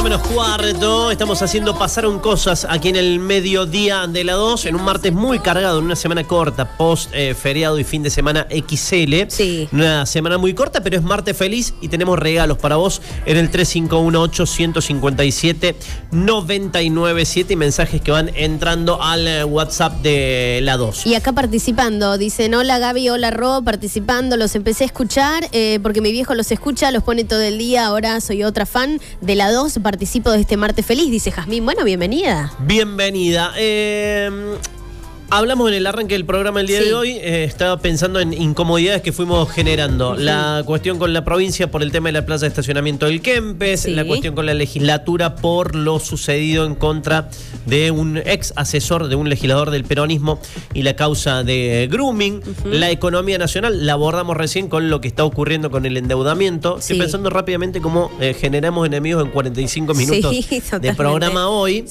menos cuarto. Estamos haciendo Pasaron Cosas aquí en el mediodía de la 2, en un martes muy cargado, en una semana corta, post feriado y fin de semana XL. Sí. Una semana muy corta, pero es martes feliz y tenemos regalos para vos en el 3518-157-997 y mensajes que van entrando al WhatsApp de la 2. Y acá participando, dicen: hola Gaby, hola Ro, participando, los empecé a escuchar porque mi viejo los escucha, los pone todo el día, ahora soy otra fan de la 2, participo de este martes feliz, dice Jazmín. Bueno, bienvenida. Bienvenida. Hablamos en el arranque del programa el día de hoy, estaba pensando en incomodidades que fuimos generando. La cuestión con la provincia por el tema de la plaza de estacionamiento del Kempes, la cuestión con la legislatura por lo sucedido en contra de un ex asesor de un legislador del peronismo y la causa de grooming, la economía nacional, la abordamos recién con lo que está ocurriendo con el endeudamiento. Estoy pensando rápidamente cómo generamos enemigos en 45 minutos de programa hoy.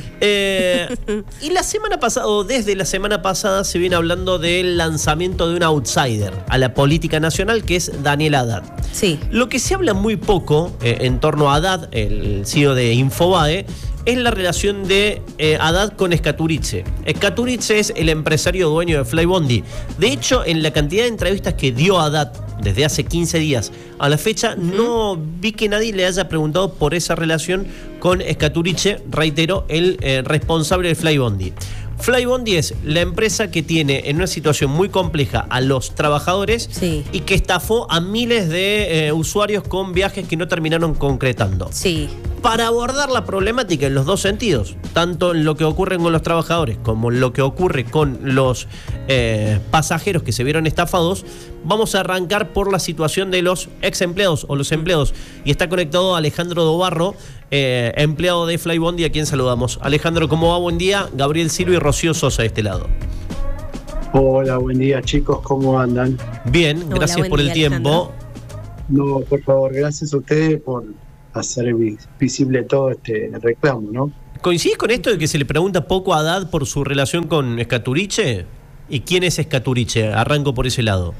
Y la semana pasada, o desde la semana pasada, se viene hablando del lanzamiento de un outsider a la política nacional, que es Daniel Haddad. Lo que se habla muy poco en torno a Haddad, el CEO de Infobae, es la relación de Haddad con Escaturice. Escaturice es el empresario dueño de Flybondi. De hecho, en la cantidad de entrevistas que dio Haddad desde hace 15 días a la fecha, no vi que nadie le haya preguntado por esa relación con Escaturice, reitero, el responsable de Flybondi. Flybondi es la empresa que tiene en una situación muy compleja a los trabajadores y que estafó a miles de usuarios con viajes que no terminaron concretando. Para abordar la problemática en los dos sentidos, tanto en lo que ocurre con los trabajadores como en lo que ocurre con los pasajeros que se vieron estafados, vamos a arrancar por la situación de los ex empleados o los empleados. Y está conectado Alejandro Dobarro, empleado de Flybondi, a quien saludamos. Alejandro, ¿cómo va? Buen día. Gabriel Silva y Rocío Sosa de este lado. Hola, buen día chicos, ¿cómo andan? Bien, gracias por el tiempo. No, por favor, gracias a ustedes por hacer visible todo este reclamo, ¿no? ¿Coincidís con esto de que se le pregunta poco a Haddad por su relación con Escaturice? ¿Y quién es Escaturice? Arranco por ese lado.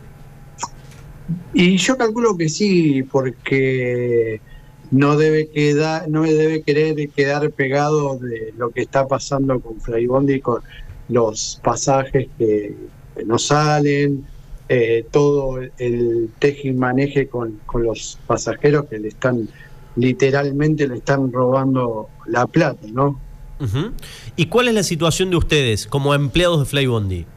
Y yo calculo que sí, porque no debe querer quedar pegado de lo que está pasando con Flybondi, con los pasajes que no salen, todo el teje y maneje con los pasajeros que literalmente le están robando la plata, ¿no? ¿Y cuál es la situación de ustedes como empleados de Flybondi?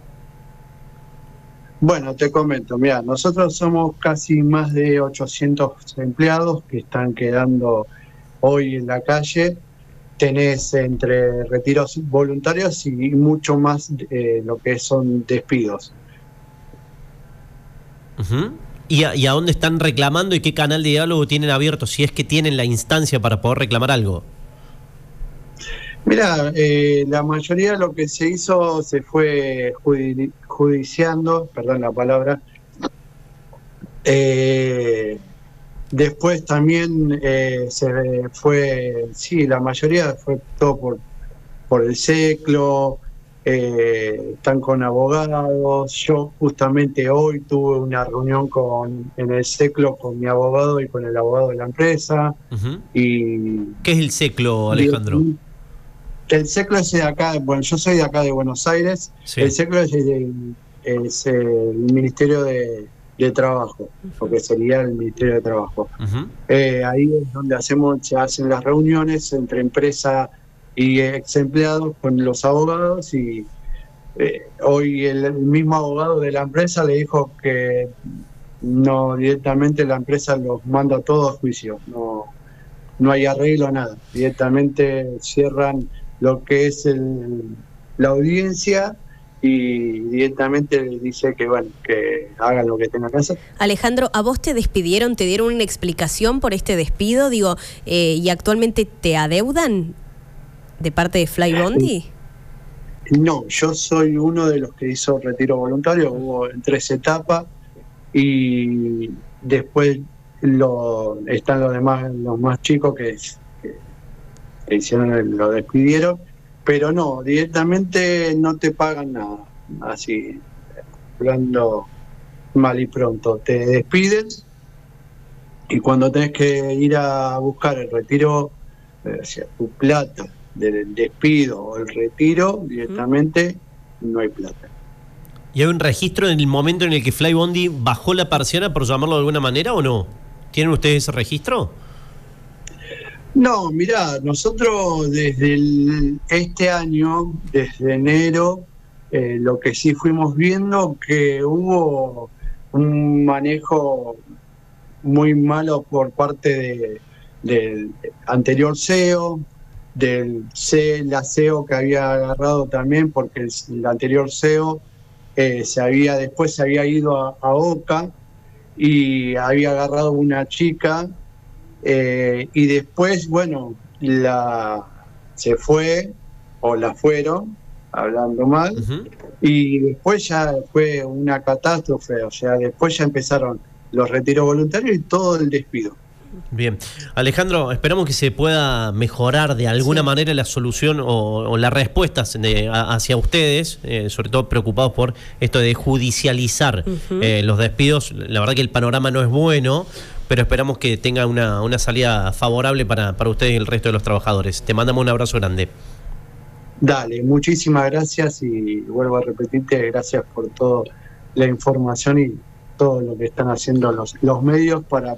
Bueno, te comento, mira, nosotros somos casi más de 800 empleados que están quedando hoy en la calle. Tenés entre retiros voluntarios y mucho más lo que son despidos. ¿Y a dónde están reclamando y qué canal de diálogo tienen abierto, si es que tienen la instancia para poder reclamar algo? Mira, la mayoría de lo que se hizo se fue judiciando, perdón la palabra. Después también se fue, la mayoría fue todo por el SECLO, están con abogados. Yo justamente hoy tuve una reunión en el SECLO con mi abogado y con el abogado de la empresa. ¿Qué es el SECLO, Alejandro? El SECLO es de acá, bueno, yo soy de acá de Buenos Aires. El SECLO es el Ministerio de Trabajo, porque sería el Ministerio de Trabajo. Ahí es donde se hacen las reuniones entre empresa y ex empleados con los abogados, y hoy el mismo abogado de la empresa le dijo que no, directamente la empresa los manda todos a juicio, no hay arreglo, nada, directamente cierran lo que es la audiencia y directamente le dice que bueno, que hagan lo que tengan que hacer. Alejandro, ¿a vos te despidieron? ¿Te dieron una explicación por este despido? Digo, ¿y actualmente te adeudan de parte de Flybondi? No, yo soy uno de los que hizo retiro voluntario, hubo 3 etapas y después están los demás, los más chicos que hicieron, lo despidieron, pero no, directamente no te pagan nada, así, hablando mal y pronto, te despiden Y cuando tenés que ir a buscar el retiro, o sea, tu plata del despido o el retiro, directamente no hay plata. ¿Y hay un registro en el momento en el que Flybondi bajó la persiana, por llamarlo de alguna manera, o no? ¿Tienen ustedes ese registro? No, mirá, nosotros desde este año, desde enero, lo que sí fuimos viendo que hubo un manejo muy malo por parte del anterior CEO, la CEO que había agarrado también, porque el anterior CEO después se había ido a Oca y había agarrado una chica, y después, bueno, se fue, o la fueron, hablando mal, y después ya fue una catástrofe, o sea, después ya empezaron los retiros voluntarios y todo el despido. Bien. Alejandro, esperamos que se pueda mejorar de alguna manera la solución o las respuestas hacia ustedes, sobre todo preocupados por esto de judicializar los despidos. La verdad que el panorama no es bueno, pero esperamos que tenga una salida favorable para ustedes y el resto de los trabajadores. Te mandamos un abrazo grande. Dale, muchísimas gracias y vuelvo a repetirte, gracias por toda la información y todo lo que están haciendo los medios para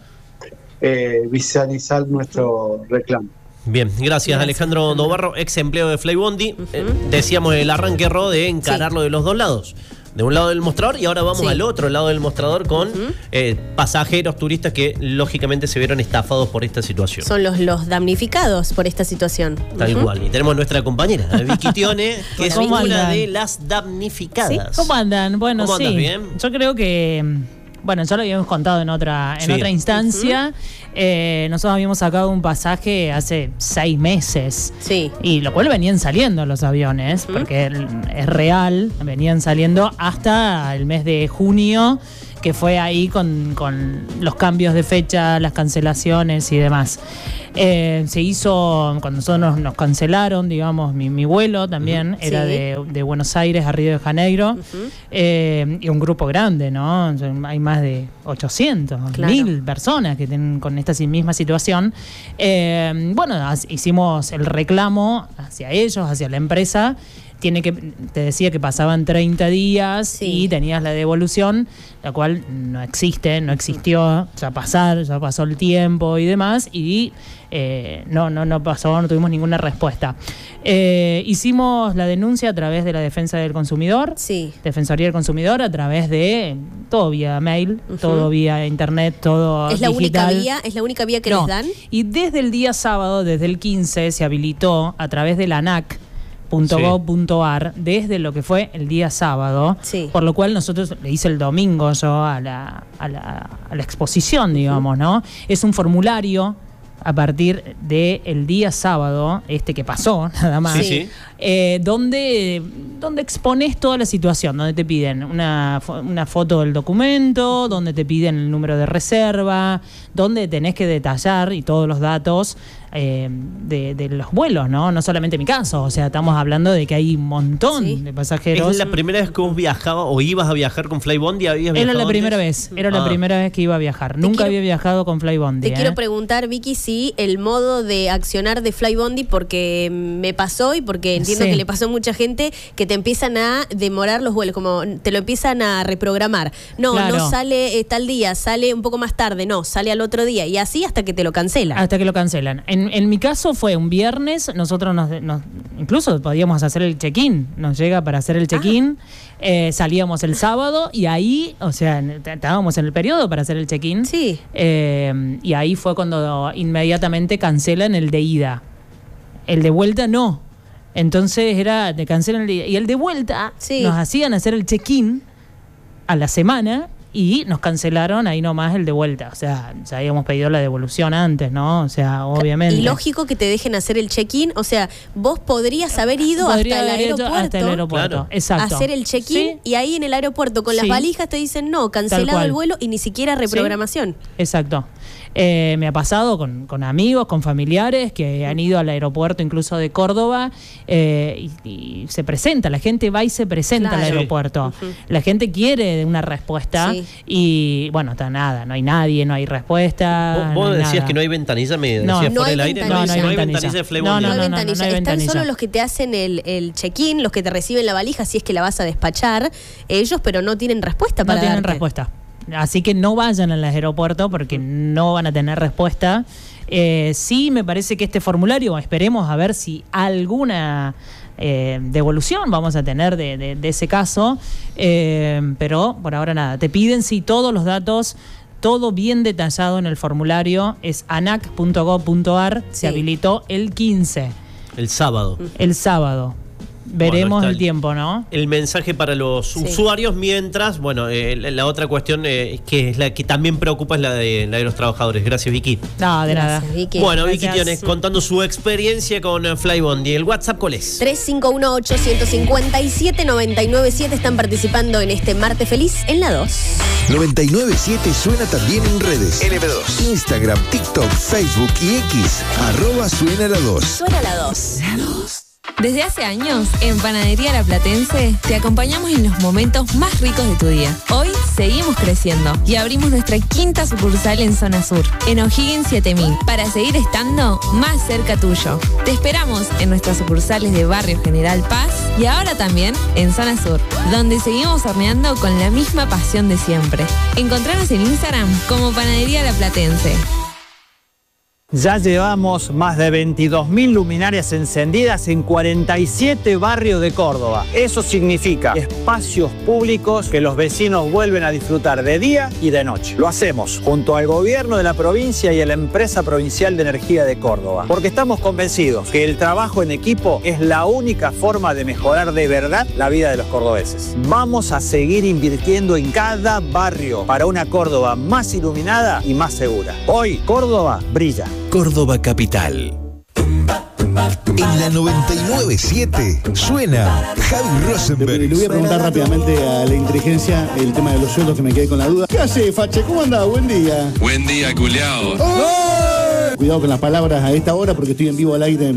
visualizar nuestro reclamo. Bien, gracias Alejandro Dobarro, ex empleado de Flybondi. Decíamos el arranque de encararlo de los dos lados. De un lado del mostrador y ahora vamos al otro lado del mostrador con pasajeros, turistas que lógicamente se vieron estafados por esta situación. Son los damnificados por esta situación. Tal cual. Y tenemos nuestra compañera, Vicky Tione, que es una de las damnificadas. ¿Sí? ¿Cómo andan? Bueno, ¿Cómo andas? ¿Bien? Yo creo que... Bueno, ya lo habíamos contado en otra instancia. Nosotros habíamos sacado un pasaje hace 6 meses. Sí. Y lo cual venían saliendo los aviones, porque es real, venían saliendo hasta el mes de junio, que fue ahí con los cambios de fecha, las cancelaciones y demás. Se hizo, cuando nosotros nos cancelaron, digamos, mi vuelo también era de Buenos Aires a Río de Janeiro, y un grupo grande, ¿no? Hay más de 800, 1000 personas que tienen con esta misma situación. Bueno, hicimos el reclamo hacia ellos, hacia la empresa. Te decía que pasaban 30 días y tenías la devolución, la cual no existió, ya pasó el tiempo y demás, y no pasó, no tuvimos ninguna respuesta. Hicimos la denuncia a través de la Defensa del Consumidor, Defensoría del Consumidor, a través de todo vía mail, todo vía internet, todo digital. ¿Es la única vía que les dan? Y desde el día sábado, desde el 15, se habilitó a través de la ANAC, .gov.ar desde lo que fue el día sábado, por lo cual nosotros le hice el domingo yo a la exposición, digamos, ¿no? Es un formulario a partir del día sábado, que pasó, nada más, donde expones toda la situación, donde te piden una foto del documento, donde te piden el número de reserva, donde tenés que detallar y todos los datos de los vuelos, ¿no? No solamente mi caso, o sea, estamos hablando de que hay un montón de pasajeros. ¿Es la primera vez que vos viajabas o ibas a viajar con Flybondi? Era la primera vez que iba a viajar. Nunca había viajado con Flybondi. Te quiero preguntar, Vicky, si el modo de accionar de Flybondi, porque me pasó y porque entiendo que le pasó a mucha gente, que te empiezan a demorar los vuelos, como te lo empiezan a reprogramar. No sale tal día, sale un poco más tarde, no, sale al otro día, y así hasta que te lo cancelan. Hasta que lo cancelan. En mi caso fue un viernes, nosotros incluso podíamos hacer el check-in, nos llega para hacer el check-in, salíamos el sábado y ahí, o sea, estábamos en el periodo para hacer el check-in, y ahí fue cuando inmediatamente cancelan el de ida. El de vuelta no. Entonces te cancelan el de ida. Y el de vuelta nos hacían hacer el check-in a la semana y nos cancelaron ahí nomás el de vuelta. O sea, ya habíamos pedido la devolución antes, ¿no? O sea, obviamente. Y lógico que te dejen hacer el check-in. O sea, vos podrías haber ido hasta el aeropuerto. Claro. Exacto. Hacer el check-in y ahí en el aeropuerto con las valijas te dicen no, cancelado el vuelo y ni siquiera reprogramación. Exacto. Me ha pasado con amigos, con familiares que han ido al aeropuerto incluso de Córdoba y se presenta, la gente va y se presenta al aeropuerto. La gente quiere una respuesta y bueno, está nada, no hay nadie, no hay respuesta. Vos decías que no hay ventanilla, me decías por el aire. No hay ventanilla de Flybondi. No hay ventanilla. Están solo los que te hacen el check-in, los que te reciben la valija, si es que la vas a despachar, ellos, pero no tienen respuesta para darte. No tienen respuesta. Así que no vayan al aeropuerto porque no van a tener respuesta. Sí, me parece que este formulario, esperemos a ver si alguna devolución vamos a tener de ese caso, pero por ahora nada. Te piden todos los datos, todo bien detallado en el formulario, es anac.gov.ar, se habilitó el 15. El sábado. Veremos el tiempo, ¿no? El mensaje para los usuarios, mientras, bueno, la otra cuestión que es la que también preocupa es la de los trabajadores. Gracias, Vicky. No, de nada. Vicky. Bueno, Vicky Tiones contando su experiencia con Flybondi. ¿El WhatsApp cuál es? 351-857-997. Están participando en este Martes Feliz en la 2. 997 suena también en redes. LB2. Instagram, TikTok, Facebook y X. @suena la 2. Suena la 2. Desde hace años, en Panadería La Platense, te acompañamos en los momentos más ricos de tu día. Hoy seguimos creciendo y abrimos nuestra 5ª sucursal en Zona Sur, en O'Higgins 7000, para seguir estando más cerca tuyo. Te esperamos en nuestras sucursales de Barrio General Paz y ahora también en Zona Sur, donde seguimos horneando con la misma pasión de siempre. Encontranos en Instagram como Panadería La Platense. Ya llevamos más de 22.000 luminarias encendidas en 47 barrios de Córdoba. Eso significa espacios públicos que los vecinos vuelven a disfrutar de día y de noche. Lo hacemos junto al gobierno de la provincia y a la empresa provincial de energía de Córdoba, porque estamos convencidos que el trabajo en equipo es la única forma de mejorar de verdad la vida de los cordobeses. Vamos a seguir invirtiendo en cada barrio para una Córdoba más iluminada y más segura. Hoy, Córdoba brilla. Córdoba Capital. En la 997 suena Javi Rosenberg. Le voy a preguntar rápidamente a la inteligencia el tema de los sueldos, que me quedé con la duda. ¿Qué hace, Fache? ¿Cómo anda? Buen día. Buen día, culiao. Cuidado con las palabras a esta hora porque estoy en vivo al aire.